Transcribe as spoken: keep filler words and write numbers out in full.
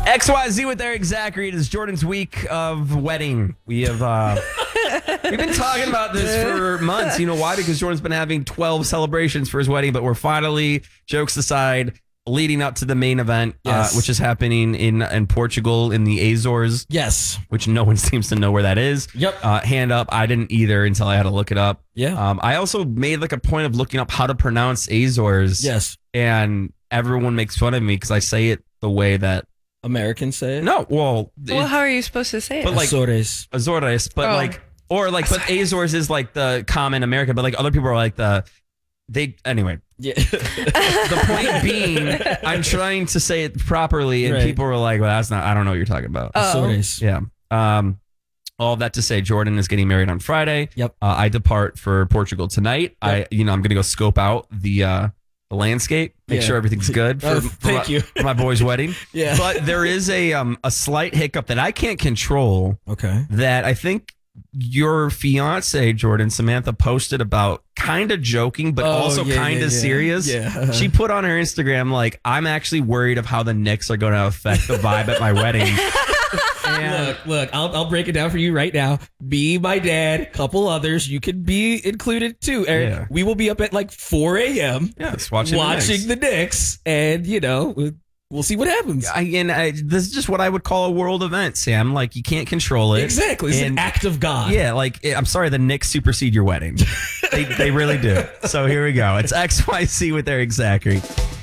X Y Z with Eric Zachary. It is Jordan's week of wedding. We have uh, we've been talking about this for months. You know why? Because Jordan's been having twelve celebrations for his wedding, but we're finally, jokes aside, leading up to the main event, Yes. uh, which is happening in in Portugal in the Azores. Yes. Which no one seems to know where that is. Yep. Uh, hand up. I didn't either until I had to look it up. Yeah. Um, I also made like a point of looking up how to pronounce Azores. Yes. And everyone makes fun of me because I say it the way that Americans say it. no, well, Well, it- how are you supposed to say it? but like Azores. Azores, but Oh. like or like but Azores is like the common American, but like other people are like the they anyway. Yeah. The point being, I'm trying to say it properly, and Right. people were like, "Well, that's not. I don't know what you're talking about." Oh. Azores. Yeah. Um, all that to say, Jordan is getting married on Friday. Yep. Uh, I depart for Portugal tonight. I, you know, I'm gonna go scope out the uh, the landscape, make Yeah. sure everything's good for, Oh, for thank my, you. for my boy's wedding. Yeah. But there is a um a slight hiccup that I can't control. Okay. That I think your fiance Jordan Samantha posted about, kind of joking, but Oh, also yeah, kind yeah, of yeah. serious. Yeah. She put on her Instagram like, "I'm actually worried of how the Knicks are going to affect the vibe at my wedding." And Look, look, I'll, I'll break it down for you right now. Me, my dad, couple others. You can be included too, Eric. Yeah. We will be up at like four a.m. yes, watching, watching the Knicks. the Knicks. And, you know, we'll- we'll see what happens. I, and I, this is just what I would call a world event, Sam. Like, you can't control it. Exactly. It's And- an act of God. Yeah, like, I'm sorry, the Knicks supersede your wedding. they, they really do. So here we go. It's X Y Z with Eric Zachary.